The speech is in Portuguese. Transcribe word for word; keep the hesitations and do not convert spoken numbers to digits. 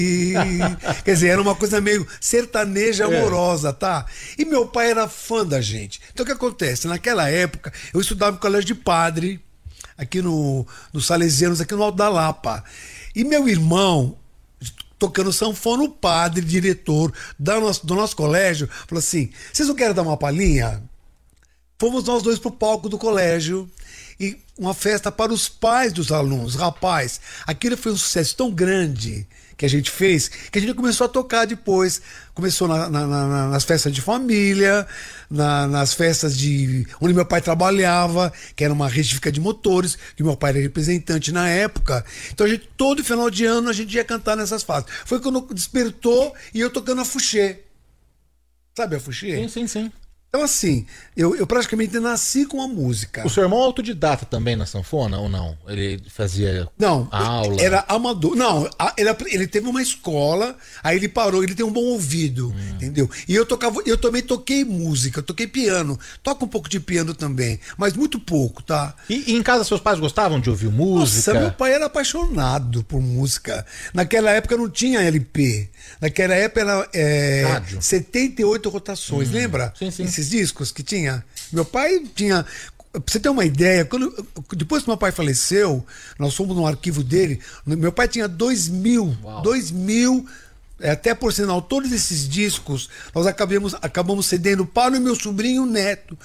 E, quer dizer, era uma coisa meio sertaneja amorosa, tá? E meu pai era fã da gente. Então o que acontece? Naquela época, eu estudava no colégio de padre, aqui no, no Salesianos, aqui no Alto da Lapa. E meu irmão, tocando sanfona, o padre, diretor da nosso, do nosso colégio, falou assim: vocês não querem dar uma palhinha? Fomos nós dois pro palco do colégio e uma festa para os pais dos alunos. Rapaz, aquilo foi um sucesso tão grande que a gente fez, que a gente começou a tocar depois. Começou na, na, na, nas festas de família, na, nas festas de onde meu pai trabalhava, que era uma retifica de motores, que meu pai era representante na época. Então a gente, todo final de ano, a gente ia cantar nessas fases. Foi quando despertou e eu tocando a fuxê. Sabe a fuxê? Sim, sim, sim. Então, assim, eu, eu praticamente nasci com a música. O seu irmão é autodidata também na sanfona ou não? Ele fazia Não, aula? era amador. Não, a- ele, ele teve uma escola, aí ele parou, ele tem um bom ouvido, Hum. entendeu? E eu tocava, eu também toquei música, eu toquei piano. Toco um pouco de piano também, mas muito pouco, tá? E, e em casa seus pais gostavam de ouvir música? Nossa, meu pai era apaixonado por música. Naquela época não tinha L P. Naquela época era é, Rádio. setenta e oito rotações, lembra? Sim, sim. Esses discos que tinha. Meu pai tinha. Pra você ter uma ideia, quando, depois que meu pai faleceu, nós fomos no arquivo dele. Meu pai tinha dois mil. Uau. Dois mil. é, Até por sinal, todos esses discos nós acabamos, acabamos cedendo para o meu sobrinho neto.